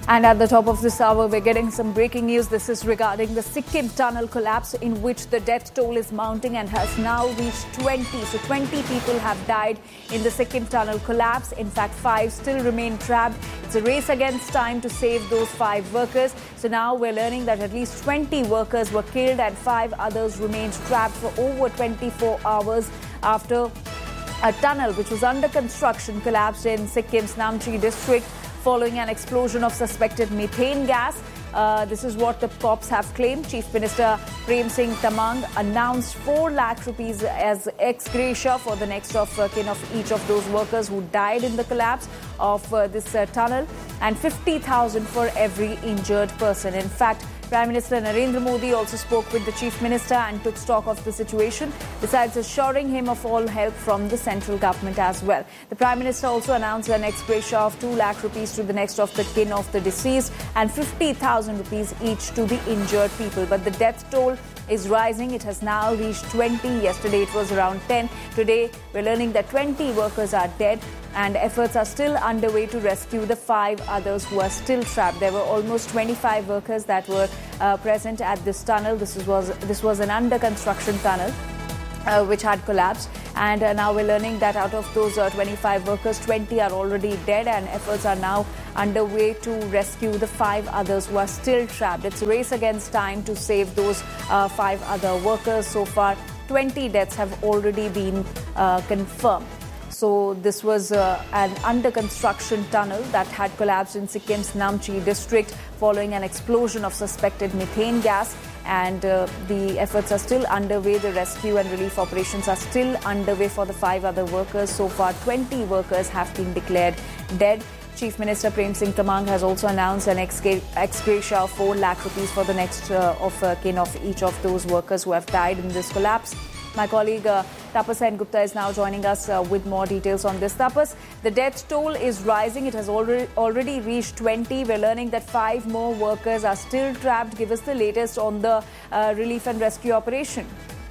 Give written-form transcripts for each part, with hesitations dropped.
And at the top of this hour, we're getting some breaking news. This is regarding the Sikkim tunnel collapse, in which the death toll is mounting and has now reached 20. So 20 people have died in the Sikkim tunnel collapse. In fact, 5 still remain trapped. It's a race against time to save those 5 workers. So now we're learning that at least 20 workers were killed and 5 others remained trapped for over 24 hours after a tunnel which was under construction collapsed in Sikkim's Namche district, following an explosion of suspected methane gas. This is what the cops have claimed. Chief Minister Prem Singh Tamang announced 4 lakh rupees as ex gratia for the next of kin of each of those workers who died in the collapse of this tunnel, and 50,000 for every injured person. In fact, Prime Minister Narendra Modi also spoke with the Chief Minister and took stock of the situation, besides assuring him of all help from the central government as well. The Prime Minister also announced an ex gratia of 2 lakh rupees to the next of the kin of the deceased and 50,000 rupees each to the injured people. But the death toll is rising. It has now reached 20. Yesterday it was around 10. Today we're learning that 20 workers are dead, and efforts are still underway to rescue the 5 others who are still trapped. There were almost 25 workers that were present at this tunnel. This was an under construction tunnel which had collapsed, and now we're learning that out of those 25 workers, 20 are already dead, and efforts are now underway to rescue the 5 others who are still trapped. It's a race against time to save those 5 other workers. So far, 20 deaths have already been confirmed. So this was an under construction tunnel that had collapsed in Sikkim's Namche district following an explosion of suspected methane gas, and the efforts are still underway. The rescue and relief operations are still underway for the 5 other workers. So far, 20 workers have been declared dead. Chief Minister Prem Singh Tamang has also announced an ex gratia of 4 lakh rupees for the next of kin of each of those workers who have died in this collapse. My colleague Tapas Sen Gupta is now joining us with more details on this. Tapas, the death toll is rising. It has already reached 20. We're learning that 5 more workers are still trapped. Give us the latest on the relief and rescue operation.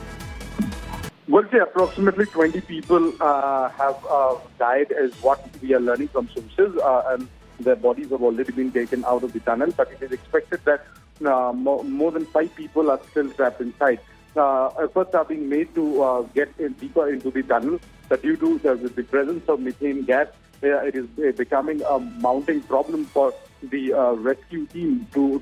Well, say approximately 20 people have died, is what we are learning from sources, and their bodies have already been taken out of the tunnel. But it is expected that more than 5 people are still trapped inside. Efforts are being made to get deeper into the tunnel. But due to the presence of methane gas, it is becoming a mounting problem for the rescue team to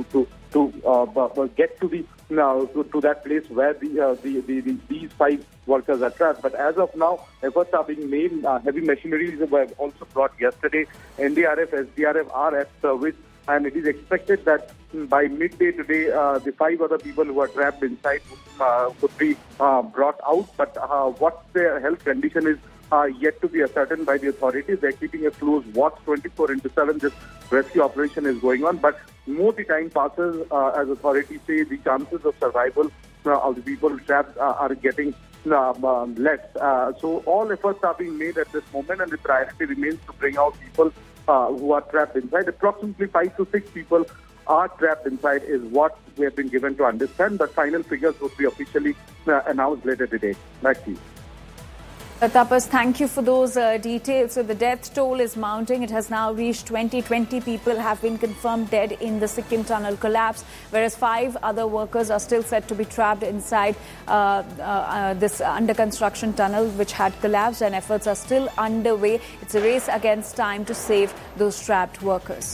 get to that place where these 5 workers are trapped. But as of now, efforts are being made. Heavy machineries were also brought yesterday. NDRF, SDRF are at service, and it is expected that by midday today, the 5 other people who are trapped inside could be brought out. But what their health condition is yet to be ascertained by the authorities. They're keeping a close watch 24/7. This rescue operation is going on. But more the time passes, as authorities say, the chances of survival of the people trapped are getting less. So all efforts are being made at this moment, and the priority remains to bring out people who are trapped inside. Approximately 5 to 6 people are trapped inside is what we have been given to understand. But final figures would be officially announced later today. Back to you. Tapas, thank you for those details. So the death toll is mounting. It has now reached 20. 20 people have been confirmed dead in the Sikkim tunnel collapse, whereas 5 other workers are still said to be trapped inside this under construction tunnel which had collapsed, and efforts are still underway. It's a race against time to save those trapped workers.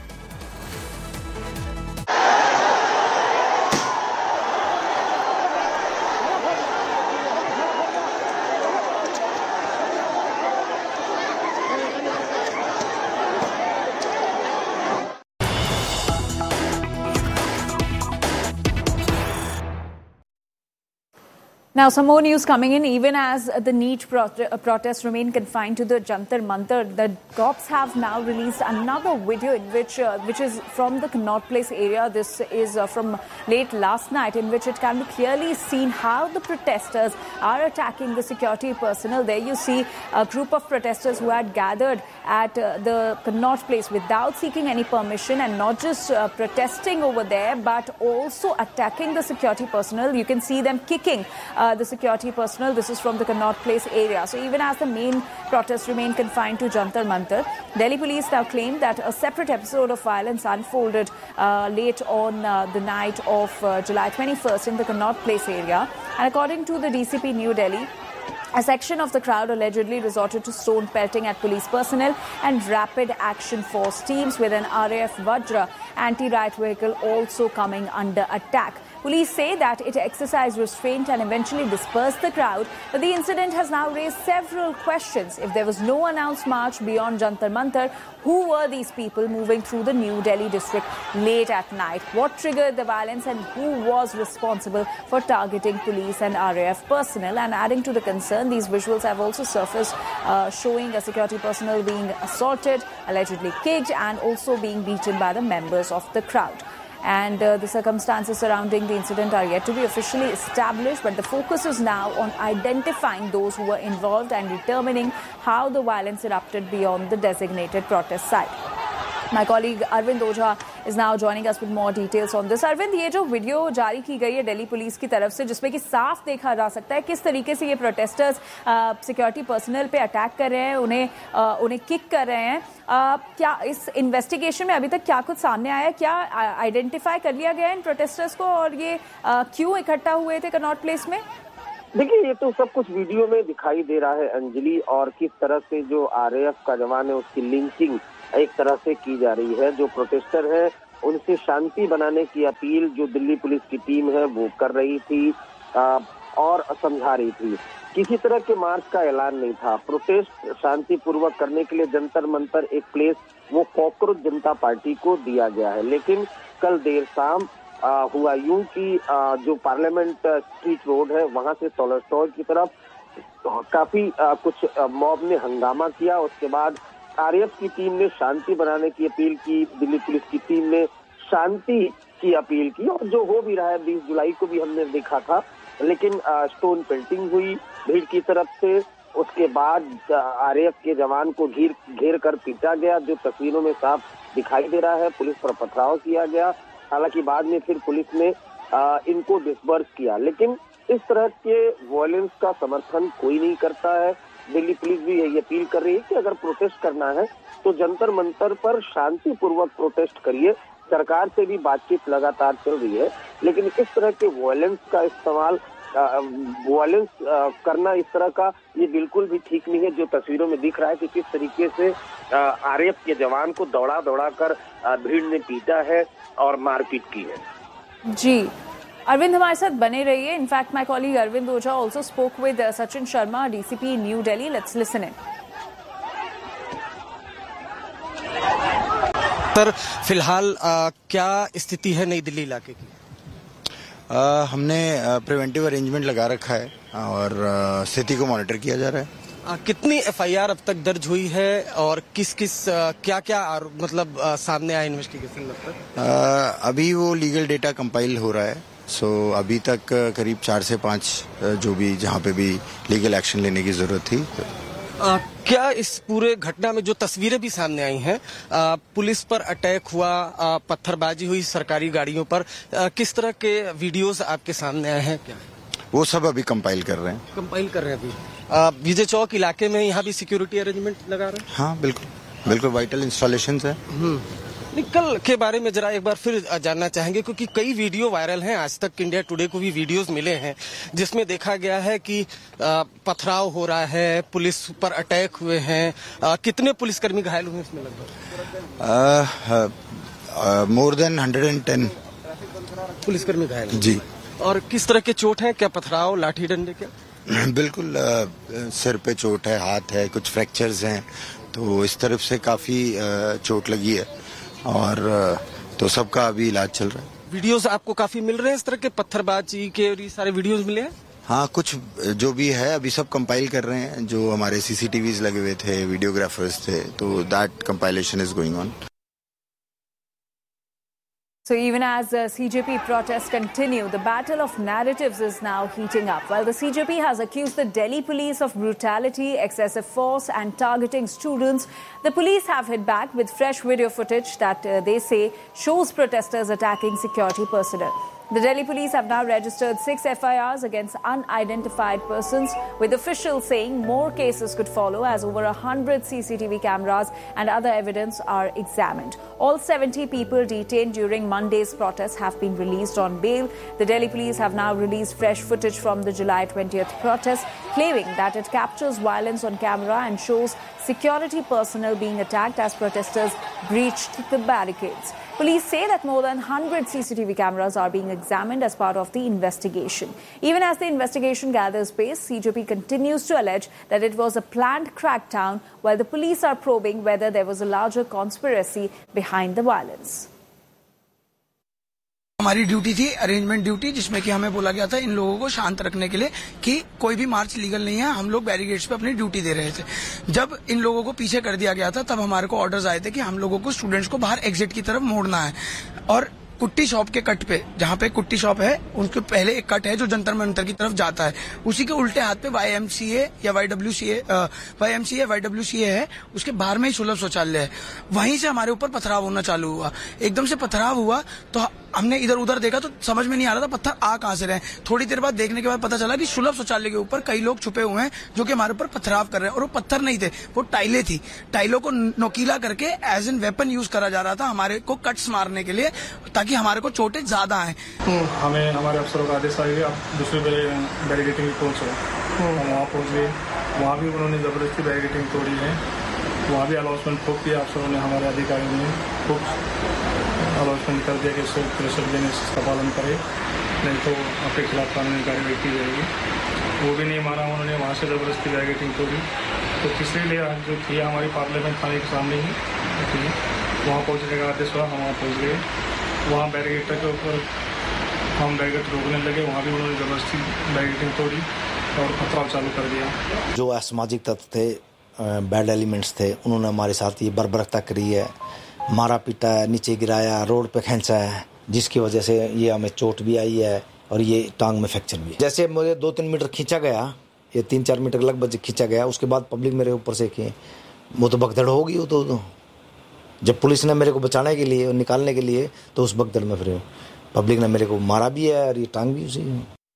Now, some more news coming in. Even as the NEET protests remain confined to the Jantar Mantar, the cops have now released another video in which is from the Connaught Place area. This is from late last night, in which it can be clearly seen how the protesters are attacking the security personnel. There you see a group of protesters who had gathered at the Connaught Place without seeking any permission, and not just protesting over there, but also attacking the security personnel. You can see them kicking the security personnel. This is from the Connaught Place area. So even as the main protests remain confined to Jantar Mantar, Delhi police now claim that a separate episode of violence unfolded late on the night of July 21st in the Connaught Place area. And according to the DCP New Delhi, a section of the crowd allegedly resorted to stone pelting at police personnel and rapid action force teams, with an RAF Vajra anti-riot vehicle also coming under attack. Police say that it exercised restraint and eventually dispersed the crowd, but the incident has now raised several questions. If there was no announced march beyond Jantar Mantar, who were these people moving through the New Delhi district late at night? What triggered the violence and who was responsible for targeting police and RAF personnel? And adding to the concern, these visuals have also surfaced showing a security personnel being assaulted, allegedly kicked, and also being beaten by the members of the crowd. And the circumstances surrounding the incident are yet to be officially established, but the focus is now on identifying those who were involved and determining how the violence erupted beyond the designated protest site. My colleague Arvind Ojha is now joining us with more details on this. Arvind, ये जो video जारी की गई है Delhi police की तरफ से, जिसमें कि साफ देखा जा सकता है किस तरीके से ये प्रोटेस्टर्स सिक्योरिटी पर्सनल पे अटैक कर रहे हैं, उन्हें किक कर रहे हैं, क्या इस इन्वेस्टिगेशन में अभी तक क्या कुछ सामने आया है? क्या आइडेंटिफाई कर लिया गया है इन प्रोटेस्टर्स को, और ये क्यों इकट्ठा हुए थे कनॉट प्लेस में? देखिए, ये तो सब कुछ वीडियो में दिखाई दे रहा है अंजलि, और किस तरह से जो RAF का जवान है उसकी लिंचिंग एक तरह से की जा रही है। जो प्रोटेस्टर है उनसे शांति बनाने की अपील जो दिल्ली पुलिस की टीम है वो कर रही थी और समझा रही थी। किसी तरह के मार्च का ऐलान नहीं था। प्रोटेस्ट शांतिपूर्वक करने के लिए जंतर मंतर एक प्लेस वो कॉकरोच जनता पार्टी को दिया गया है, लेकिन कल देर शाम हुआ यूं कि जो पार्लियामेंट स्ट्रीट रोड है वहां से टॉलस्टॉय की तरफ काफी कुछ मॉब ने हंगामा किया। उसके बाद RAF की टीम ने शांति बनाने की अपील की, दिल्ली पुलिस की टीम ने शांति की अपील की, और जो हो भी रहा है 20 जुलाई को भी हमने देखा था, लेकिन स्टोन पेल्टिंग हुई भीड़ की तरफ से। उसके बाद RAF के जवान को घेर कर पीटा गया, जो तस्वीरों में साफ दिखाई दे रहा है। पुलिस पर पथराव किया गया, हालांकि बाद में फिर पुलिस ने इनको डिस्पर्स किया, लेकिन इस तरह के वायलेंस का समर्थन कोई नहीं करता है। दिल्ली पुलिस भी यही अपील कर रही है कि अगर प्रोटेस्ट करना है तो जंतर मंतर पर शांतिपूर्वक प्रोटेस्ट करिए। सरकार से भी बातचीत लगातार चल रही है, लेकिन इस तरह के वायलेंस का इस्तेमाल वायलेंस करना इस तरह का ये बिल्कुल भी ठीक नहीं है। जो तस्वीरों में दिख रहा है कि किस तरीके से RAF के जवान को दौड़ा कर भीड़ ने पीटा है और मारपीट की है। जी अरविंद, हमारे साथ बने रहिए। In fact my colleague Arvind Ojha also spoke with Sachin Sharma, DCP new Delhi. Let's listen in. Sir, फिलहाल क्या स्थिति है नई दिल्ली इलाके की? हमने प्रिवेंटिव अरेंजमेंट लगा रखा है और स्थिति को मॉनिटर किया जा रहा है। कितनी FIR अब तक दर्ज हुई है और किस क्या मतलब सामने आया इन्वेस्टिगेशन में? अभी वो लीगल डेटा कंपाइल हो रहा है। अभी तक करीब 4 से 5 जो भी जहाँ पे भी लीगल एक्शन लेने की जरूरत थी। क्या इस पूरे घटना में जो तस्वीरें भी सामने आई हैं, पुलिस पर अटैक हुआ, पत्थरबाजी हुई सरकारी गाड़ियों पर, किस तरह के वीडियोस आपके सामने आए हैं? क्या वो सब अभी कंपाइल कर रहे हैं अभी। विजय चौक इलाके में यहाँ भी सिक्योरिटी अरेंजमेंट लगा रहे हैं? हाँ, बिल्कुल वाइटल इंस्टॉलेशंस है। कल के बारे में जरा एक बार फिर जानना चाहेंगे, क्योंकि कई वीडियो वायरल हैं। आज तक इंडिया टुडे को भी वीडियोस मिले हैं जिसमें देखा गया है कि पथराव हो रहा है, पुलिस पर अटैक हुए हैं। कितने पुलिसकर्मी घायल हुए इसमें? लगभग मोर देन 110 पुलिसकर्मी घायल जी। और किस तरह के चोट हैं? क्या पथराव, लाठी डंडे? क्या बिल्कुल सिर पे चोट है, हाथ है, कुछ फ्रैक्चर्स हैं, तो इस तरफ से काफी चोट लगी है और तो सबका अभी इलाज चल रहा है। वीडियोस आपको काफी मिल रहे हैं इस तरह के पत्थरबाजी के, और ये सारे वीडियोस मिले हैं? हाँ, कुछ जो भी है अभी सब कंपाइल कर रहे हैं। जो हमारे CCTVs लगे हुए थे, वीडियोग्राफर्स थे, तो that compilation is going on. So even as CJP protests continue, the battle of narratives is now heating up. While the CJP has accused the Delhi police of brutality, excessive force and targeting students, the police have hit back with fresh video footage that they say shows protesters attacking security personnel. The Delhi police have now registered 6 FIRs against unidentified persons, with officials saying more cases could follow as over 100 CCTV cameras and other evidence are examined. All 70 people detained during Monday's protests have been released on bail. The Delhi police have now released fresh footage from the July 20th protest, claiming that it captures violence on camera and shows security personnel being attacked as protesters breached the barricades. Police say that more than 100 CCTV cameras are being examined as part of the investigation. Even as the investigation gathers pace, CJP continues to allege that it was a planned crackdown, while the police are probing whether there was a larger conspiracy behind the violence. हमारी duty थी arrangement duty, जिसमें कि हमें बोला गया था इन लोगों को शांत रखने के लिए कि कोई भी मार्च लीगल नहीं है। हम लोग बैरिकेड्स पे अपनी ड्यूटी दे रहे थे। जब इन लोगों को पीछे कर दिया गया था तब हमारे को ऑर्डर्स आए थे कि हम लोगों को स्टूडेंट्स को बाहर एग्जिट की तरफ मोड़ना है। और कुट्टी शॉप के कट पे, जहाँ पे कुट्टी शॉप है, उनके पहले एक कट है जो जंतर मंतर की तरफ जाता है, उसी के उल्टे हाथ पे YMCA या YWCA है, उसके बाहर में ही सुलभ शौचालय है। वहीं से हमारे ऊपर पथराव होना चालू हुआ। एकदम से पथराव हुआ तो हमने इधर उधर देखा तो समझ में नहीं आ रहा था पत्थर आ कहां से रहे। थोड़ी देर बाद देखने के बाद पता चला कि सुलभ शौचालय के ऊपर कई लोग छुपे हुए हैं जो कि हमारे ऊपर पथराव कर रहे हैं। और वो पत्थर नहीं थे, वो टाइलें थी। टाइलों को नोकीला करके एज एन वेपन यूज करा जा रहा था हमारे को कट्स मारने के लिए, ताकि हमारे को चोटें ज्यादा आए। हमें हमारे अफसरों का आदेश आया कि आप दूसरे बैरिकेडिंग पहुंचो। वहाँ पहुंच गए, वहाँ भी उन्होंने जबरदस्ती बैरिकेडिंग तोड़ी है। वहाँ भी अलाउंसमेंट खूब किया अफसरों ने, हमारे अधिकारियों ने खूब अलाउंसमेंट कर दिया कि इसको प्रेशर देने से इसका पालन करे, नहीं तो आपके खिलाफ कानूनी कार्रवाई की जाएगी। वो भी नहीं माना उन्होंने, वहाँ से ज़बरदस्ती बैरिकेडिंग तोड़ी। तो तीसरी लिए जो थी हमारी पार्लियामेंट थाने के सामने ही थी, वहाँ पहुँचने का आदेश हुआ। हम वहाँ पहुँच गए, वहाँ बैरिकेड के ऊपर हम बैरिकेड रोकने लगे, वहाँ भी उन्होंने ज़बरदस्ती बैरिकेडिंग तोड़ी और पथराव चालू कर दिया। जो असामाजिक तत्व थे, बैड एलिमेंट्स थे, उन्होंने हमारे साथ ये बर्बरता करी है, मारा पीटा है, नीचे गिराया, रोड पे खींचा है, जिसकी वजह से ये हमें चोट भी आई है और ये टांग में फ्रैक्चर भी है। जैसे मुझे 2-3 मीटर खींचा गया, ये 3-4 मीटर लगभग खींचा गया, उसके बाद पब्लिक मेरे ऊपर से कि वो तो भगदड़ होगी। वो तो जब पुलिस ने मेरे को बचाने के लिए और निकालने के लिए, तो उस भगदड़ में फिर पब्लिक ने मेरे को मारा भी है और ये टांग भी उसी।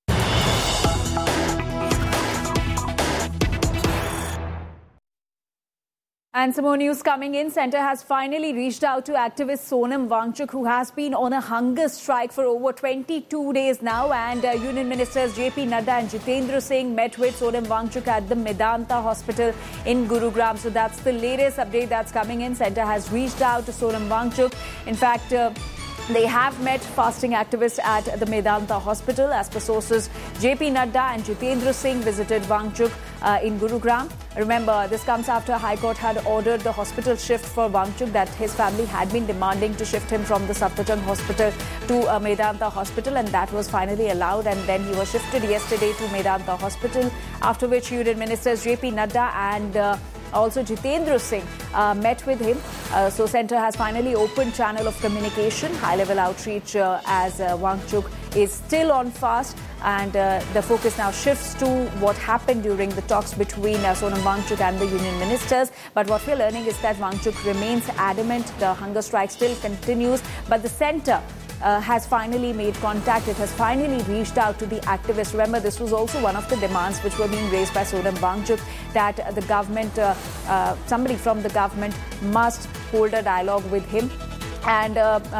And some more news coming in. Centre has finally reached out to activist Sonam Wangchuk, who has been on a hunger strike for over 22 days now. And Union Ministers JP Nadda and Jitendra Singh met with Sonam Wangchuk at the Medanta Hospital in Gurugram. So that's the latest update that's coming in. Centre has reached out to Sonam Wangchuk. In fact, they have met fasting activists at the Medanta Hospital. As per sources, JP Nadda and Jitendra Singh visited Wangchuk in Gurugram. Remember, this comes after High Court had ordered the hospital shift for Wangchuk, that his family had been demanding to shift him from the Safdarjung Hospital to Medanta Hospital, and that was finally allowed. And then he was shifted yesterday to Medanta Hospital, after which Union Ministers JP Nadda and also Jitendra Singh met with him. So Centre has finally opened channel of communication, high-level outreach as Wangchuk is still on fast, and the focus now shifts to what happened during the talks between Sonam Wangchuk and the union ministers. But what we're learning is that Wangchuk remains adamant. The hunger strike still continues, but the Centre has finally made contact. It has finally reached out to the activists. Remember, this was also one of the demands which were being raised by Sonam Wangchuk, that the government, somebody from the government must hold a dialogue with him. And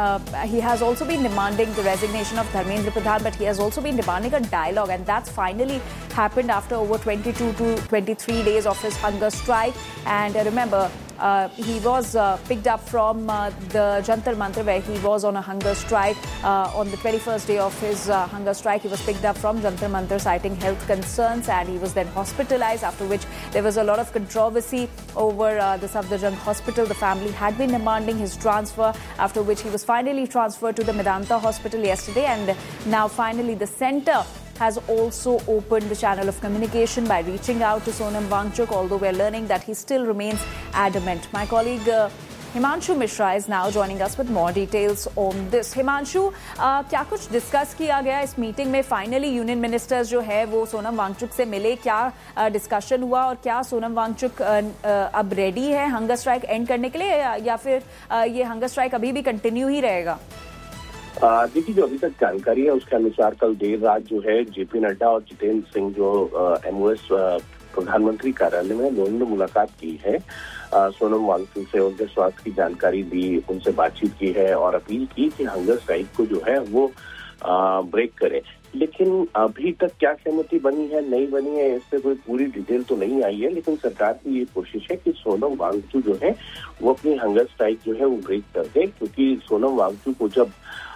he has also been demanding the resignation of Dharmendra Pradhan, but he has also been demanding a dialogue, and that's finally happened after over 22 to 23 days of his hunger strike. And remember, he was picked up from the Jantar Mantar, where he was on a hunger strike. On the 21st day of his hunger strike, he was picked up from Jantar Mantar citing health concerns, and he was then hospitalized, after which there was a lot of controversy over the Safdarjung Hospital. The family had been demanding his transfer, after which he was finally transferred to the Medanta Hospital yesterday. And now finally the Centre has also opened the channel of communication by reaching out to Sonam Wangchuk, although we're learning that he still remains adamant. My colleague Himanshu Mishra is now joining us with more details on this. Himanshu, क्या कुछ discuss किया गया इस meeting में? Finally union ministers जो है वो सोनम वांगचुक से मिले, क्या डिस्कशन हुआ, और क्या सोनम वांगचुक अब रेडी है हंगर स्ट्राइक एंड करने के लिए, या फिर ये हंगर स्ट्राइक अभी भी कंटिन्यू ही रहेगा? देखिए, जो अभी तक जानकारी है उसके अनुसार कल देर रात जो है जेपी नड्डा और जितेंद्र सिंह जो एमओएस प्रधानमंत्री कार्यालय में उन्होंने मुलाकात की है सोनम वांगचुक से, उनके स्वास्थ्य की जानकारी दी, उनसे बातचीत की है और अपील की कि हंगर स्ट्राइक को जो है वो ब्रेक करे। लेकिन अभी तक क्या सहमति बनी है नहीं बनी है इससे कोई पूरी डिटेल तो नहीं आई है, लेकिन सरकार की ये कोशिश है कि सोनम वांगचुक जो है वो अपनी हंगर स्ट्राइक जो है वो ब्रेक कर दे, क्योंकि सोनम वांगचुक को जब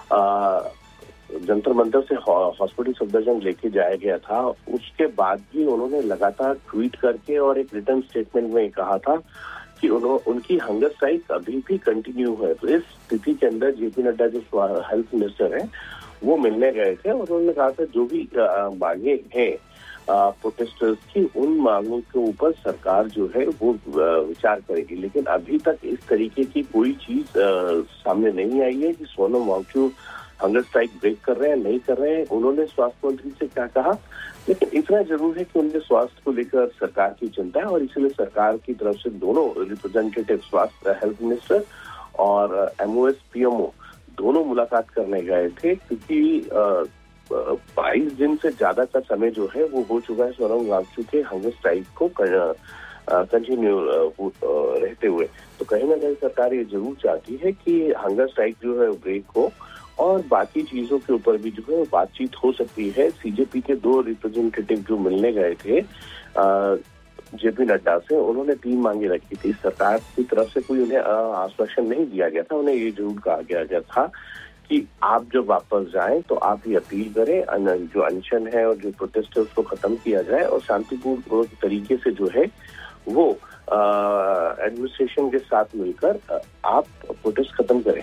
जंतर मंतर से हॉस्पिटल सफदरजंग लेके जाया गया था, उसके बाद भी उन्होंने लगातार ट्वीट करके और एक रिटर्न स्टेटमेंट में कहा था कि उनकी हंगर स्ट्राइक अभी भी कंटिन्यू है। तो इस स्थिति के अंदर जेपी नड्डा जो हेल्थ मिनिस्टर है वो मिलने गए थे और उन्होंने कहा था जो भी मांगे हैं प्रोटेस्टर्स की, उन मांगों के ऊपर सरकार जो है वो विचार करेगी। लेकिन अभी तक इस तरीके की कोई चीज सामने नहीं आई है कि Sonam Wangchuck hunger strike break कर रहे हैं नहीं कर रहे हैं। उन्होंने स्वास्थ्य मंत्री से क्या कहा, लेकिन इतना जरूर है कि उनके स्वास्थ्य को लेकर सरकार की चिंता है और इसलिए सरकार की तरफ से दोनों रिप्रेजेंटेटिव स्वास्थ्य हेल्थ मिनिस्टर और एमओएस पीएमओ दोनों मुलाकात करने गए थे, क्योंकि 22 दिन से ज्यादा का समय जो है वो हो चुका है सोनम वांगचुक के हंगर स्ट्राइक को कंटिन्यू रहते हुए। तो कहीं ना कहीं सरकार ये जरूर चाहती है कि हंगर स्ट्राइक जो है ब्रेक हो और बाकी चीजों के ऊपर भी जो है बातचीत हो सकती है। सीजेपी के 2 रिप्रेजेंटेटिव जो मिलने गए थे जेपी नड्डा से, उन्होंने 3 मांगे रखी थी। सरकार की तरफ से कोई उन्हें आश्वासन नहीं दिया गया था, उन्हें ये जरूर कहा गया था कि आप जब वापस जाएं तो आप ये अपील करें जो अनशन है और जो प्रोटेस्ट है उसको खत्म किया जाए और शांतिपूर्ण तरीके से जो है वो एडमिनिस्ट्रेशन के साथ मिलकर आप प्रोटेस्ट खत्म करें।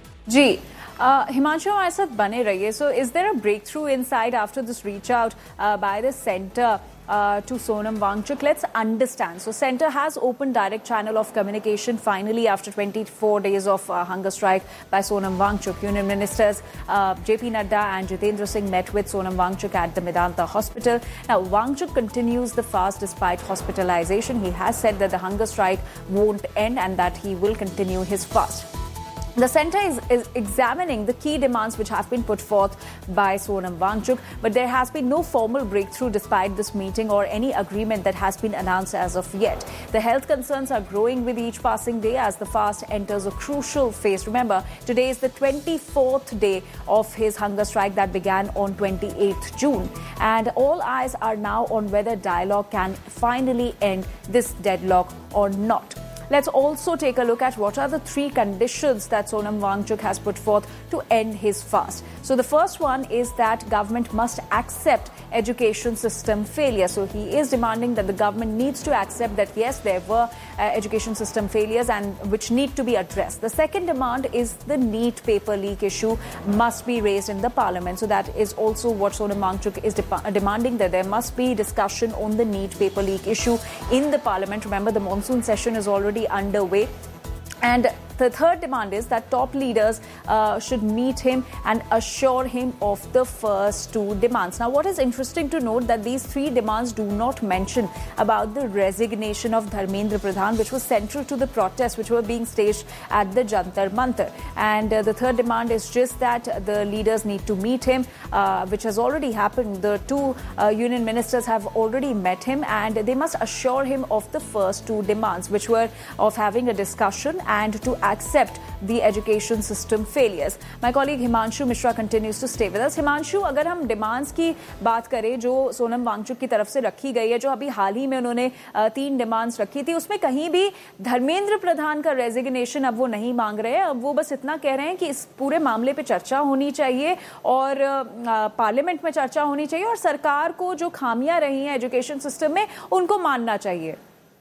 जी हिमांशु, हमारे साथ बने रहिए। So is there a break through inside after this reach out by the centre to Sonam Wangchuk? Let's understand. So Centre has opened direct channel of communication finally after 24 days of hunger strike by Sonam Wangchuk. Union Ministers JP Nadda and Jitendra Singh met with Sonam Wangchuk at the Medanta Hospital. Now Wangchuk continues the fast despite hospitalization. He has said that the hunger strike won't end and that he will continue his fast. The centre is examining the key demands which have been put forth by Sonam Wangchuk, but there has been no formal breakthrough despite this meeting or any agreement that has been announced as of yet. The health concerns are growing with each passing day as the fast enters a crucial phase. Remember, today is the 24th day of his hunger strike that began on 28th June. And all eyes are now on whether dialogue can finally end this deadlock or not. Let's also take a look at what are the 3 conditions that Sonam Wangchuk has put forth to end his fast. So the first one is that government must accept education system failure. So he is demanding that the government needs to accept that yes, there were education system failures and which need to be addressed. The second demand is the NEET paper leak issue must be raised in the parliament. So that is also what Sonam Wangchuk is demanding, that there must be discussion on the NEET paper leak issue in the parliament. Remember, the monsoon session is already underway. And the third demand is that top leaders should meet him and assure him of the first 2 demands. Now, what is interesting to note that these 3 demands do not mention about the resignation of Dharmendra Pradhan, which was central to the protests which were being staged at the Jantar Mantar. And the third demand is just that the leaders need to meet him, which has already happened. The 2 union ministers have already met him and they must assure him of the first 2 demands, which were of having a discussion and to accept the education system failures. My colleague Himanshu Mishra continues to stay with us. Himanshu, अगर हम demands की बात करें जो सोनम वांगचुक की तरफ से रखी गई है, जो अभी हाल ही में उन्होंने 3 डिमांड्स रखी थी, उसमें कहीं भी धर्मेंद्र प्रधान का रेजिग्नेशन अब वो नहीं मांग रहे हैं। अब वो बस इतना कह रहे हैं कि इस पूरे मामले पे चर्चा होनी चाहिए और पार्लियामेंट में चर्चा होनी चाहिए और सरकार को जो खामियां रही हैं एजुकेशन सिस्टम में उनको मानना चाहिए।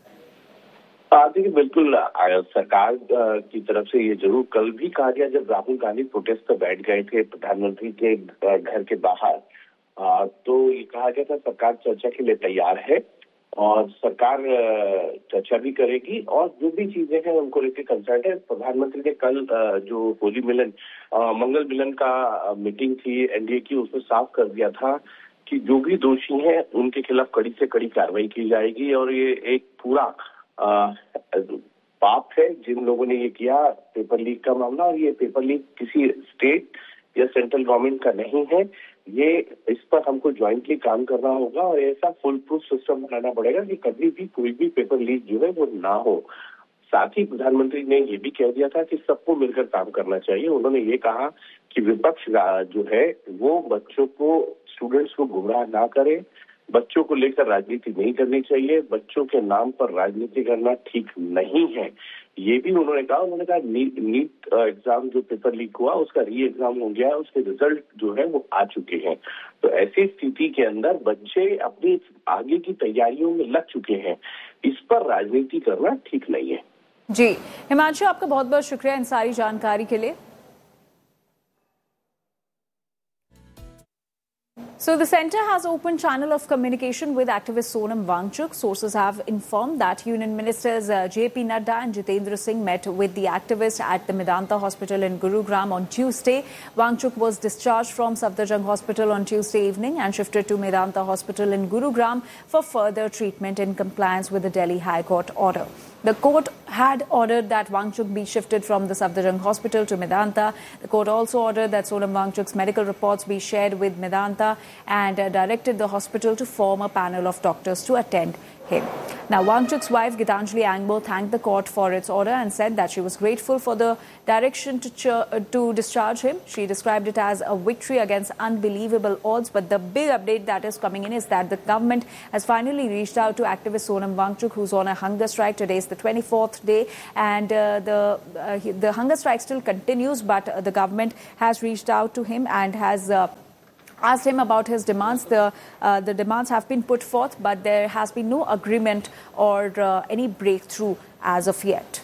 देखिए, बिल्कुल सरकार की तरफ से ये जरूर कल भी कहा गया जब राहुल गांधी प्रोटेस्ट पर बैठ गए थे प्रधानमंत्री के घर के बाहर, तो ये कहा गया था सरकार चर्चा के लिए तैयार है और सरकार चर्चा भी करेगी और जो भी चीजें हैं उनको लेकर कंसर्न है। प्रधानमंत्री ने कल जो होली मिलन मंगल मिलन का मीटिंग थी एनडीए की, उसमें साफ कर दिया था कि जो भी दोषी हैं उनके खिलाफ कड़ी से कड़ी कार्रवाई की जाएगी और ये एक पूरा पाप है जिन लोगों ने ये किया पेपर लीक का मामला। और ये पेपर लीक किसी स्टेट या सेंट्रल गवर्नमेंट का नहीं है। ये इस पर हमको ज्वाइंटली काम करना होगा और ऐसा फुल प्रूफ सिस्टम बनाना पड़ेगा कि कभी भी कोई भी पेपर लीक जो है वो ना हो। साथ ही प्रधानमंत्री ने ये भी कह दिया था कि सबको मिलकर काम करना चाहिए। उन्होंने ये कहा कि विपक्ष जो है वो बच्चों को, स्टूडेंट्स को गुमराह ना करे, बच्चों को लेकर राजनीति नहीं करनी चाहिए, बच्चों के नाम पर राजनीति करना ठीक नहीं है। ये भी उन्होंने कहा नीट एग्जाम जो पेपर लीक हुआ उसका री एग्जाम हो गया, उसके रिजल्ट जो है वो आ चुके हैं। तो ऐसी स्थिति के अंदर बच्चे अपनी आगे की तैयारियों में लग चुके हैं, इस पर राजनीति करना ठीक नहीं है। जी हिमांशु, आपका बहुत बहुत शुक्रिया इन सारी जानकारी के लिए। So the centre has opened channel of communication with activist Sonam Wangchuk. Sources have informed that Union Ministers JP Nadda and Jitendra Singh met with the activist at the Medanta Hospital in Gurugram on Tuesday. Wangchuk was discharged from Safdarjung Hospital on Tuesday evening and shifted to Medanta Hospital in Gurugram for further treatment in compliance with the Delhi High Court order. The court had ordered that Wangchuk be shifted from the Safdarjung Hospital to Medanta. The court also ordered that Sonam Wangchuk's medical reports be shared with Medanta and directed the hospital to form a panel of doctors to attend him. Now, Wangchuk's wife Gitanjali Angbo thanked the court for its order and said that she was grateful for the direction to discharge him. She described it as a victory against unbelievable odds. But the big update that is coming in is that the government has finally reached out to activist Sonam Wangchuk, who's on a hunger strike. Today is the 24th day, and the hunger strike still continues. But the government has reached out to him and has asked him about his demands. The demands have been put forth, but there has been no agreement or any breakthrough as of yet.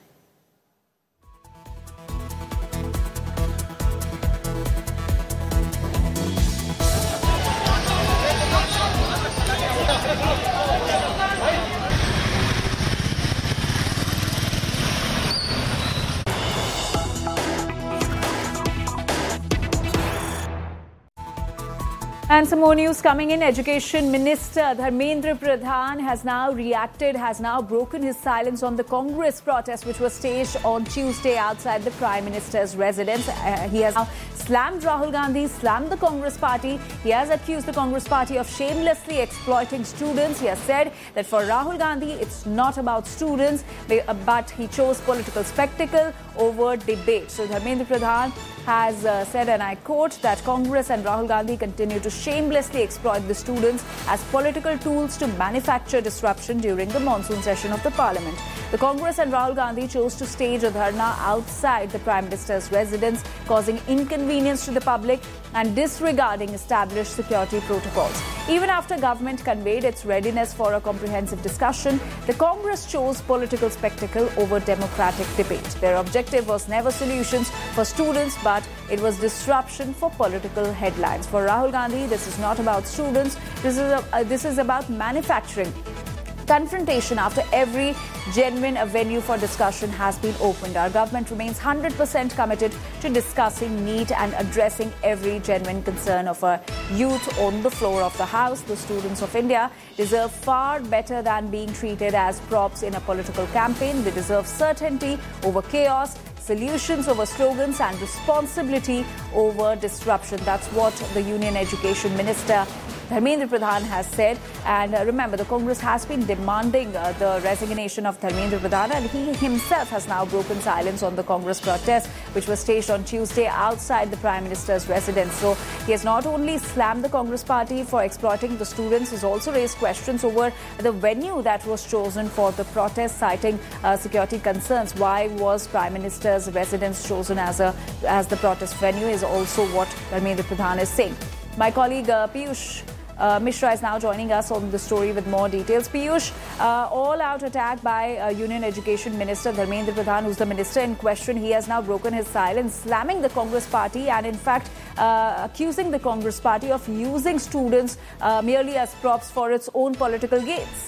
And some more news coming in. Education Minister Dharmendra Pradhan has now reacted, has now broken his silence on the Congress protest which was staged on Tuesday outside the Prime Minister's residence. He has now slammed Rahul Gandhi, slammed the Congress party. He has accused the Congress party of shamelessly exploiting students. He has said that for Rahul Gandhi, it's not about students, but he chose political spectacle over debate. So Dharmendra Pradhan has said, and I quote, that Congress and Rahul Gandhi continue to shamelessly exploit the students as political tools to manufacture disruption during the monsoon session of the parliament. The Congress and Rahul Gandhi chose to stage a dharna outside the Prime Minister's residence, causing inconvenience to the public and disregarding established security protocols. Even after government conveyed its readiness for a comprehensive discussion, the Congress chose political spectacle over democratic debate. Their objective was never solutions for students, but it was disruption for political headlines. For Rahul Gandhi, this is not about students. This is about manufacturing confrontation after every genuine venue for discussion has been opened. Our government remains 100% committed to discussing NEET and addressing every genuine concern of our youth on the floor of the House. The students of India deserve far better than being treated as props in a political campaign. They deserve certainty over chaos, solutions over slogans, and responsibility over disruption. That's what the Union Education Minister Dharmendra Pradhan has said. And remember, the Congress has been demanding the resignation of Dharmendra Pradhan, and he himself has now broken silence on the Congress protest, which was staged on Tuesday outside the Prime Minister's residence. So he has not only slammed the Congress party for exploiting the students, he's also raised questions over the venue that was chosen for the protest, citing security concerns. Why was Prime Minister's residence chosen as the protest venue is also what Dharmendra Pradhan is saying. My colleague Piyush Mishra is now joining us on the story with more details. Piyush, all-out attack by Union Education Minister Dharmendra Pradhan, who's the minister in question. He has now broken his silence, slamming the Congress party and, in fact, accusing the Congress party of using students merely as props for its own political gains.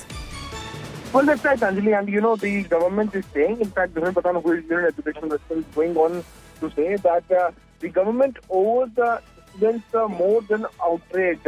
Well, that's right, Anjali. And, the government is saying, in fact, Dharmendra Pradhan, who is Union Education Minister, is going on to say that the government owes the students more than outrage.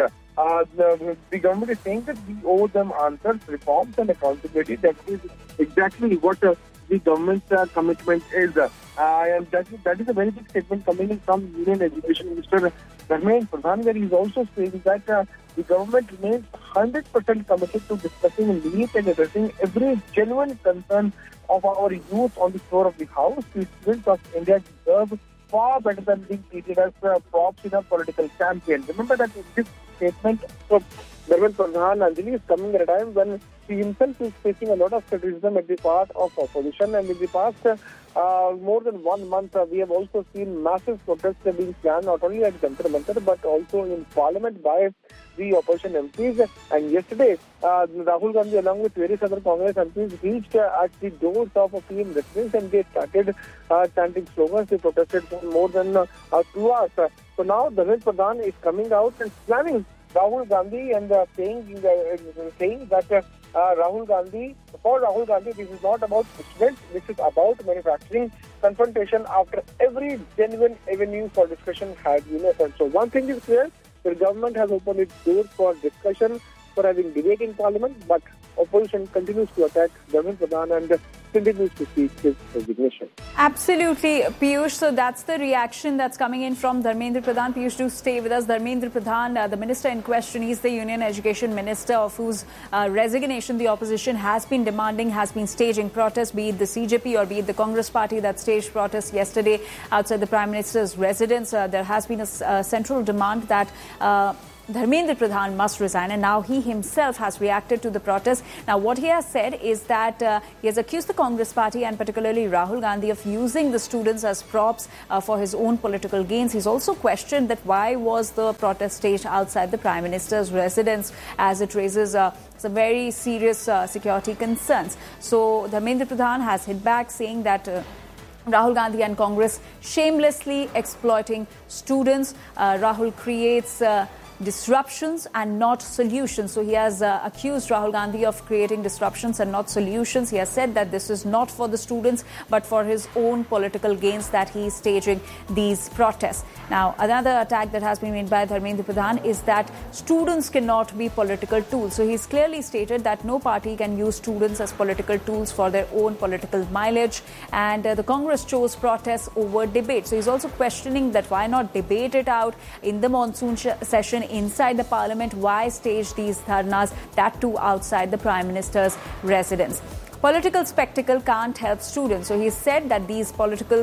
The government is saying that we owe them answers, reforms and accountability. That is exactly what the government's commitment is. And that is a very big statement coming in from Union Education Minister Dharmendra Pradhan, where he is also saying that the government remains 100% committed to discussing needs and addressing every genuine concern of our youth on the floor of the House. The students of India deserve far better than being treated as props in a political campaign. Remember that in this statement from Dharmendra Pradhan, Anjali, is coming at a time when he himself is facing a lot of criticism at the part of opposition, and in the past more than 1 month we have also seen massive protests being planned not only at Jantar Mantar but also in Parliament by the opposition MPs. And yesterday Rahul Gandhi along with various other Congress MPs reached at the doors of a PM residence and they started chanting slogans. They protested for more than 2 hours. So now Dharmendra Pradhan is coming out and slamming Rahul Gandhi and saying that Rahul Gandhi, this is not about students, this is about manufacturing confrontation after every genuine avenue for discussion had been opened. So one thing is clear, the government has opened its doors for discussion, for having debate in Parliament, but opposition continues to attack Dharmendra Pradhan and continues to seek his resignation. Absolutely, Piyush. So that's the reaction that's coming in from Dharmendra Pradhan. Piyush, do stay with us. Dharmendra Pradhan, the minister in question, he's the Union Education Minister of whose resignation the opposition has been demanding, has been staging protests, be it the CJP or be it the Congress party that staged protests yesterday outside the Prime Minister's residence. There has been a central demand that Dharmendra Pradhan must resign, and now he himself has reacted to the protest. Now, what he has said is that he has accused the Congress party and particularly Rahul Gandhi of using the students as props for his own political gains. He's also questioned that why was the protest staged outside the Prime Minister's residence, as it raises some very serious security concerns. So, Dharmendra Pradhan has hit back saying that Rahul Gandhi and Congress shamelessly exploiting students. Rahul creates disruptions and not solutions. So he has accused Rahul Gandhi of creating disruptions and not solutions. He has said that this is not for the students but for his own political gains that he is staging these protests. Now, another attack that has been made by Dharmendra Pradhan is that students cannot be political tools. So he's clearly stated that no party can use students as political tools for their own political mileage, and the Congress chose protests over debate. So he's also questioning that why not debate it out in the monsoon session inside the Parliament, why stage these dharnas, that too outside the Prime Minister's residence. Political spectacle can't help students. So he said that these political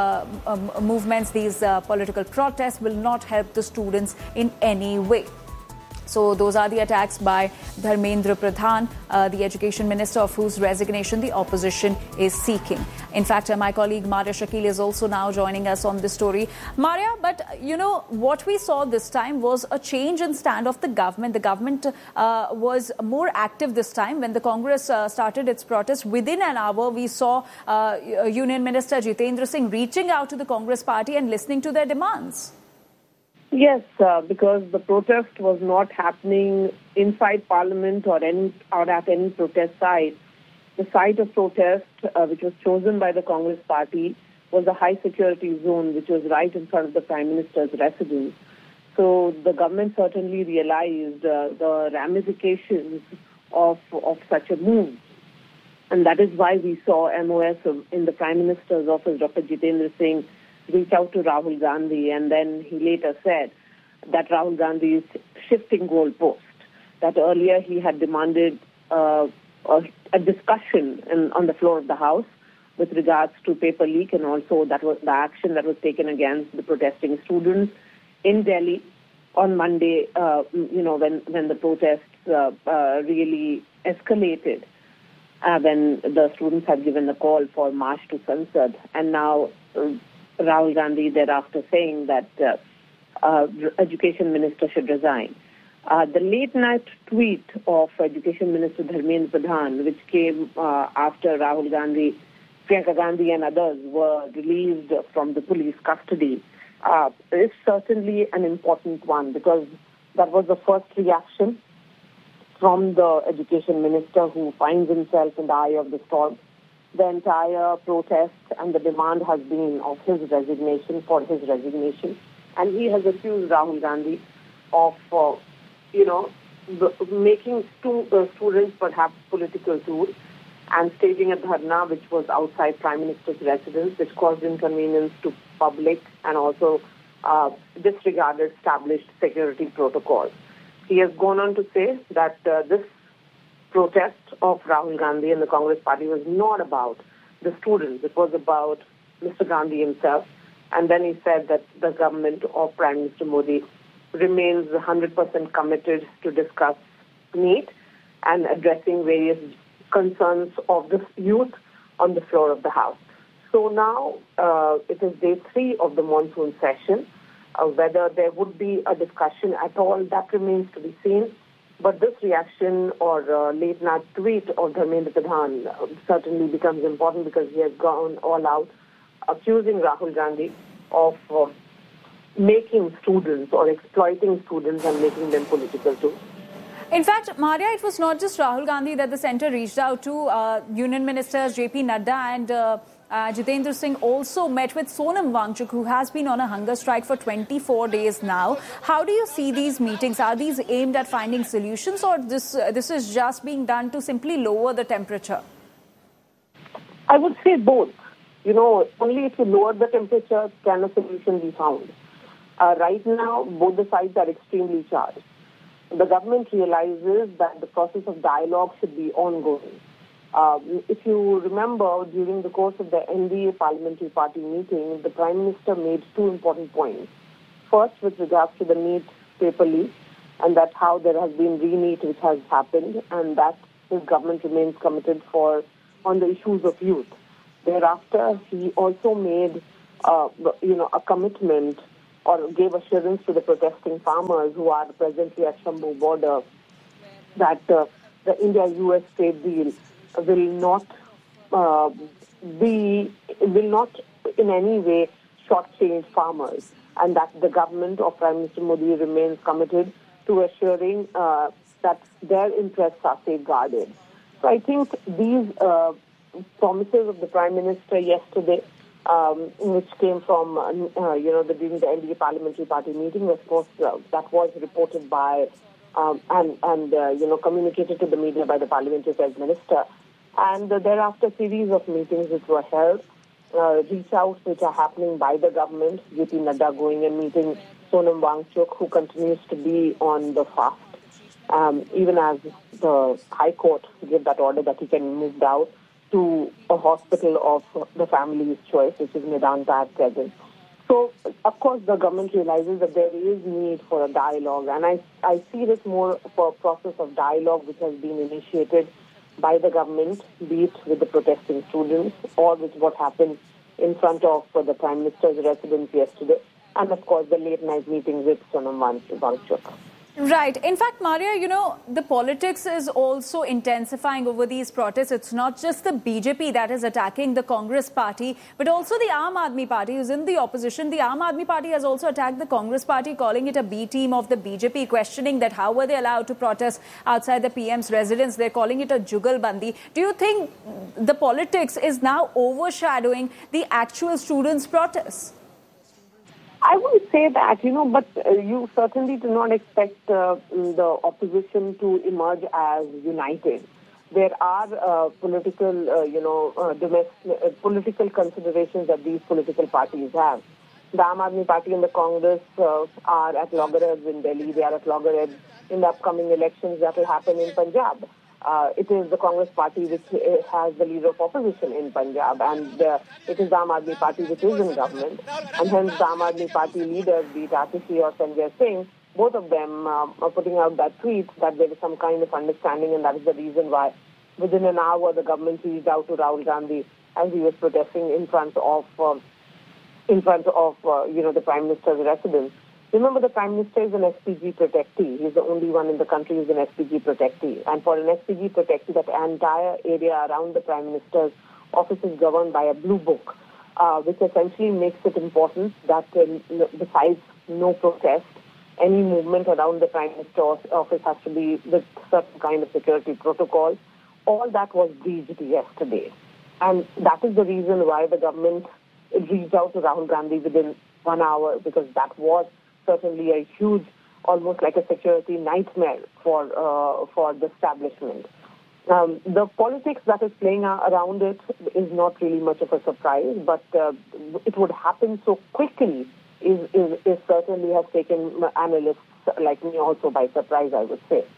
movements, these political protests will not help the students in any way. So those are the attacks by Dharmendra Pradhan, the Education Minister of whose resignation the opposition is seeking. In fact, my colleague Maria Shakil is also now joining us on this story. Maria, but you know, what we saw this time was a change in stand of the government. The government was more active this time. When the Congress started its protest, within an hour we saw Union Minister Jitendra Singh reaching out to the Congress party and listening to their demands. Yes, because the protest was not happening inside Parliament or at any protest site. The site of protest, which was chosen by the Congress party, was a high security zone, which was right in front of the Prime Minister's residence. So the government certainly realized the ramifications of such a move. And that is why we saw MOS in the Prime Minister's office, Dr. Jitendra Singh, reach out to Rahul Gandhi, and then he later said that Rahul Gandhi is shifting goalposts, that earlier he had demanded a discussion on the floor of the House with regards to paper leak, and also that was the action that was taken against the protesting students in Delhi on Monday, when the protests really escalated, when the students had given the call for march to Sansad, and now Rahul Gandhi thereafter saying that Education Minister should resign. The late-night tweet of Education Minister Dharmendra Pradhan, which came after Rahul Gandhi, Priyanka Gandhi and others were released from the police custody, is certainly an important one, because that was the first reaction from the Education Minister, who finds himself in the eye of the storm. The entire protest and the demand has been of his resignation, for his resignation. And he has accused Rahul Gandhi of, making students perhaps political tools. and staging a dharna which was outside Prime Minister's residence, which caused inconvenience to public and also disregarded established security protocols. He has gone on to say that this protest of Rahul Gandhi and the Congress party was not about the students. It was about Mr. Gandhi himself. And then he said that the government of Prime Minister Modi remains 100% committed to discuss NEET and addressing various concerns of the youth on the floor of the House. So now it is day 3 of the monsoon session. Whether there would be a discussion at all, that remains to be seen. But this reaction or late night tweet of Dharmendra Pradhan certainly becomes important because he has gone all out accusing Rahul Gandhi of making students or exploiting students and making them political too. In fact, Maria, it was not just Rahul Gandhi that the centre reached out to. Union Ministers JP Nadda and Jitendra Singh also met with Sonam Wangchuk, who has been on a hunger strike for 24 days now. How do you see these meetings? Are these aimed at finding solutions, or this is just being done to simply lower the temperature? I would say both. Only if you lower the temperature can a solution be found. Right now, both the sides are extremely charged. The government realizes that the process of dialogue should be ongoing. If you remember, during the course of the NDA parliamentary party meeting, the Prime Minister made 2 important points. First, with regards to the NEET paper leak, and that's how there has been re-NEET which has happened, and that his government remains committed on the issues of youth. Thereafter, he also made a commitment or gave assurance to the protesting farmers who are presently at Shambhu border that the India-US trade deal will not in any way shortchange farmers, and that the government of Prime Minister Modi remains committed to assuring that their interests are safeguarded. So I think these promises of the Prime Minister yesterday, which came from during the NDA parliamentary party meeting, of course, that was reported by and communicated to the media by the Parliamentary Affairs Minister. And thereafter, series of meetings which were held, reach outs which are happening by the government, JP Nadda going and meeting Sonam Wangchuk, who continues to be on the fast, even as the High Court gave that order that he can be moved out to a hospital of the family's choice, which is Medanta at present. So, of course, the government realizes that there is need for a dialogue, and I see this more for a process of dialogue which has been initiated by the government, be it with the protesting students or with what happened in front of the Prime Minister's residence yesterday, and of course the late night meeting with Sonam Wangchuk. Right. In fact, Maria, the politics is also intensifying over these protests. It's not just the BJP that is attacking the Congress party, but also the Aam Aadmi Party, who's in the opposition. The Aam Aadmi Party has also attacked the Congress party, calling it a B team of the BJP, questioning that how were they allowed to protest outside the PM's residence. They're calling it a jugalbandi. Do you think the politics is now overshadowing the actual students' protests? I wouldn't say that, but you certainly do not expect the opposition to emerge as united. There are political considerations that these political parties have. The Aam Aadmi Party and the Congress are at loggerheads in Delhi. They are at loggerheads in the upcoming elections that will happen in Punjab. It is the Congress party which has the leader of opposition in Punjab, and it is the Aam Aadmi Party which is in government. And hence the Aam Aadmi Party leaders, be it Atishi or Sanjay Singh, both of them are putting out that tweet that there is some kind of understanding, and that is the reason why within an hour the government reached out to Rahul Gandhi as he was protesting in front of the Prime Minister's residence. Remember, the Prime Minister is an SPG protectee. He's the only one in the country who's an SPG protectee. And for an SPG protectee, that entire area around the Prime Minister's office is governed by a blue book, which essentially makes it important that besides no protest, any movement around the Prime Minister's office has to be with certain kind of security protocol. All that was breached yesterday. And that is the reason why the government reached out to Rahul Gandhi within 1 hour, because that was certainly a huge, almost like a security nightmare for the establishment. The politics that is playing around it is not really much of a surprise, but it would happen so quickly is certainly has taken analysts like me also by surprise, I would say.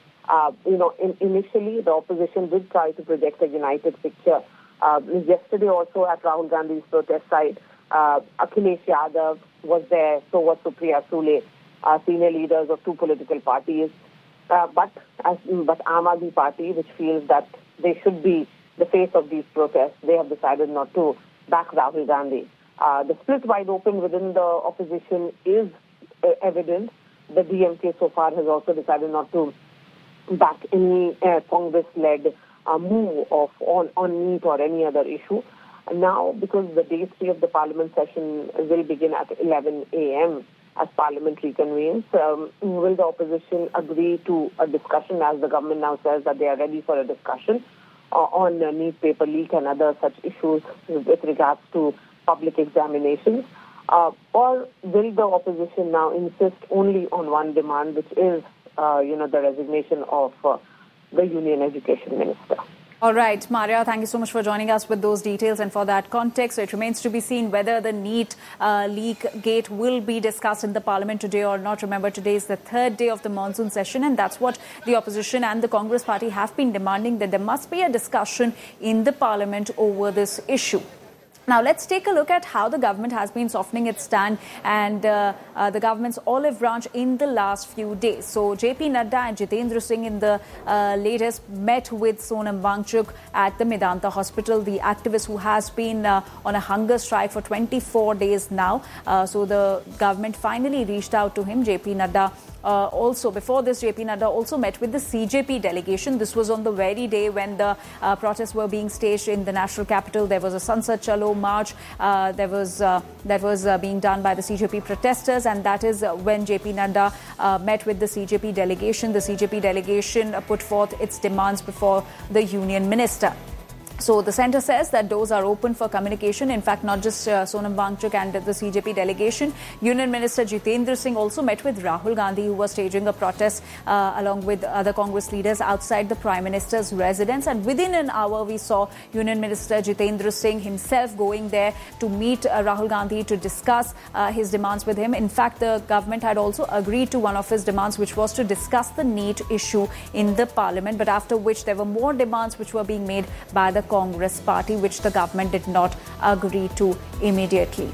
Initially, the opposition did try to project a united picture. Yesterday also at Rahul Gandhi's protest site, Akhilesh Yadav was there, so was Supriya Sule, senior leaders of two political parties. But Aam Aadmi Party, which feels that they should be the face of these protests, they have decided not to back Rahul Gandhi. The split wide open within the opposition is evident. The DMK so far has also decided not to back any Congress-led move on NEET or any other issue. Now, because the day 3 of the Parliament session will begin at 11 a.m., as Parliament reconvenes, will the opposition agree to a discussion, as the government now says that they are ready for a discussion on NEET paper leak and other such issues with regards to public examinations? Or will the opposition now insist only on one demand, which is, the resignation of the Union Education Minister? All right, Maria, thank you so much for joining us with those details and for that context. So it remains to be seen whether the NEET leak gate will be discussed in the Parliament today or not. Remember, today is the third day of the monsoon session, and that's what the opposition and the Congress party have been demanding, that there must be a discussion in the Parliament over this issue. Now, let's take a look at how the government has been softening its stand and the government's olive branch in the last few days. So, JP Nadda and Jitendra Singh in the latest met with Sonam Wangchuk at the Medanta Hospital, the activist who has been on a hunger strike for 24 days now. So, the government finally reached out to him. JP Nadda before this, JP Nadda also met with the CJP delegation. This was on the very day when the protests were being staged in the national capital. There was a Sansad Chalo march that was being done by the CJP protesters, and that is when JP Nadda met with the CJP delegation. The CJP delegation put forth its demands before the union minister. So the centre says that doors are open for communication. In fact, not just Sonam Wangchuk and the CJP delegation. Union Minister Jitendra Singh also met with Rahul Gandhi, who was staging a protest along with other Congress leaders outside the Prime Minister's residence. And within an hour, we saw Union Minister Jitendra Singh himself going there to meet Rahul Gandhi to discuss his demands with him. In fact, the government had also agreed to one of his demands, which was to discuss the NEET issue in the Parliament. But after which, there were more demands which were being made by the Congress party, which the government did not agree to immediately.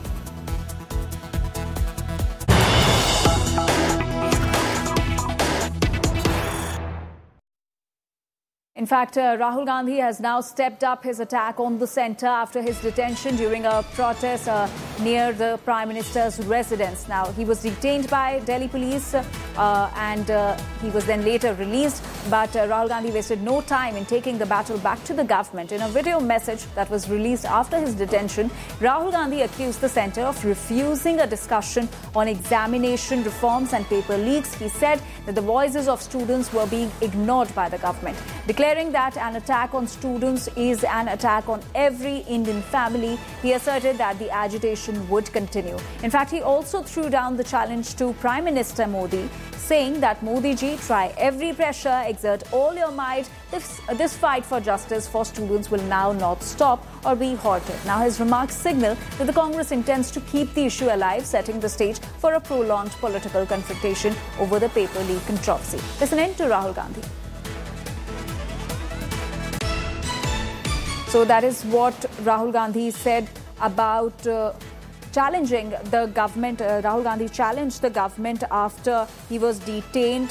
In fact, Rahul Gandhi has now stepped up his attack on the centre after his detention during a protest near the Prime Minister's residence. Now, he was detained by Delhi police and he was then later released. But Rahul Gandhi wasted no time in taking the battle back to the government. In a video message that was released after his detention, Rahul Gandhi accused the centre of refusing a discussion on examination reforms and paper leaks. He said that the voices of students were being ignored by the government. Declaring that an attack on students is an attack on every Indian family, he asserted that the agitation would continue. In fact, he also threw down the challenge to Prime Minister Modi, saying that Modi ji, try every pressure, exert all your might. This fight for justice for students will now not stop or be halted. Now, his remarks signal that the Congress intends to keep the issue alive, setting the stage for a prolonged political confrontation over the paper leak controversy. Listen in to Rahul Gandhi. So that is what Rahul Gandhi said about challenging the government. Rahul Gandhi challenged the government after he was detained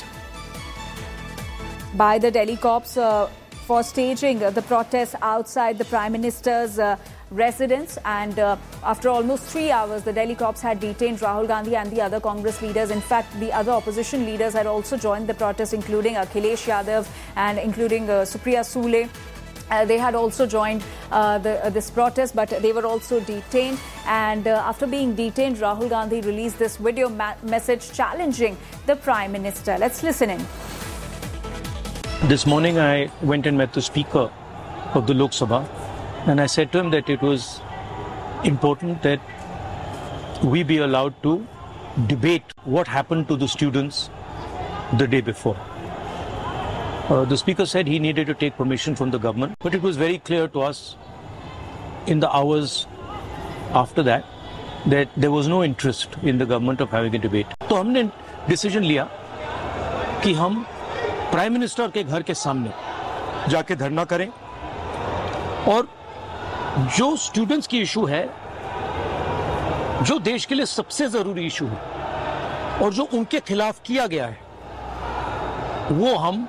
by the Delhi cops for staging the protests outside the Prime Minister's residence. And after almost 3 hours, the Delhi cops had detained Rahul Gandhi and the other Congress leaders. In fact, the other opposition leaders had also joined the protest, including Akhilesh Yadav and including Supriya Sule. They had also joined this protest, but they were also detained. And after being detained, Rahul Gandhi released this video message challenging the Prime Minister. Let's listen in. This morning, I went and met the Speaker of the Lok Sabha, and I said to him that it was important that we be allowed to debate what happened to the students the day before. The speaker said he needed to take permission from the government, but it was very clear to us in the hours after that there was no interest in the government of having a debate. तो हमने decision लिया कि हम prime minister के घर के सामने जाके धरना करें और जो स्टूडेंट्स की इशू है, जो देश के लिए सबसे जरूरी इशू है और जो उनके खिलाफ किया गया है, वो हम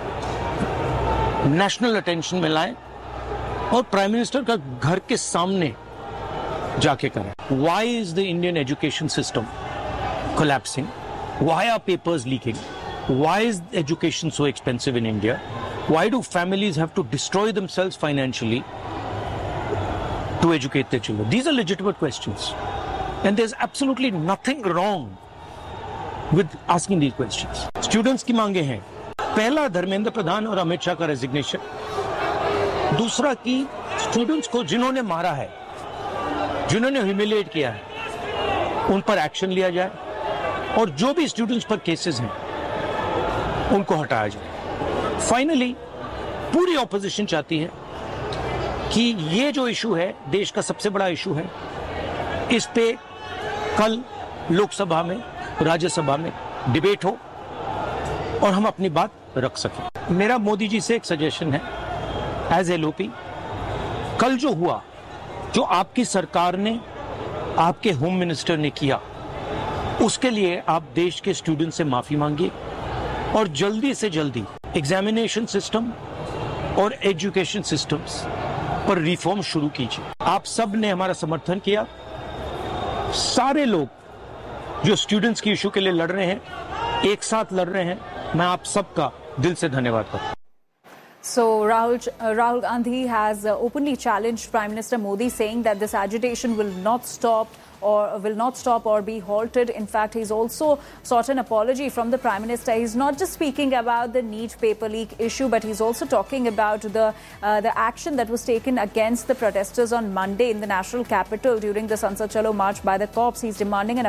नेशनल अटेंशन में लाएं और प्राइम मिनिस्टर का घर के सामने जाके करें. Why is the Indian education system collapsing? Why are papers leaking? Why is education so expensive in India? Why do families have to destroy themselves financially to educate their children? These are legitimate questions. And there's absolutely nothing wrong with asking these questions. Students की मांगे हैं. पहला धर्मेंद्र प्रधान और अमित शाह का resignation. दूसरा कि students को जिन्होंने मारा है, जिन्होंने ह्यूमिलिएट किया है, उन पर एक्शन लिया जाए और जो भी स्टूडेंट्स पर केसेस हैं उनको हटाया जाए. फाइनली पूरी ऑपोजिशन चाहती है कि ये जो इशू है, देश का सबसे बड़ा इशू है, इस पे कल लोकसभा में, राज्यसभा में डिबेट हो और हम अपनी बात रख सकें. मेरा मोदी जी से एक सजेशन है एज एलओपी, कल जो हुआ, जो आपकी सरकार ने, आपके होम मिनिस्टर ने किया, उसके लिए आप देश के स्टूडेंट से माफी मांगिए और जल्दी से जल्दी एग्जामिनेशन सिस्टम और एजुकेशन सिस्टम्स पर रिफॉर्म शुरू कीजिए. आप सब ने हमारा समर्थन किया. सारे लोग जो स्टूडेंट्स की इशू के लिए लड़ रहे हैं, एक साथ लड़ रहे हैं. मैं आप सबका दिल से धन्यवाद करता हूं. So Rahul Gandhi has openly challenged Prime Minister Modi, saying that this agitation will not stop or be halted. In fact, he's also sought an apology from the Prime Minister. He's not just speaking about the NEET paper leak issue, but he's also talking about the action that was taken against the protesters on Monday in the national capital during the Sansad Chalo march by the cops. He's demanding an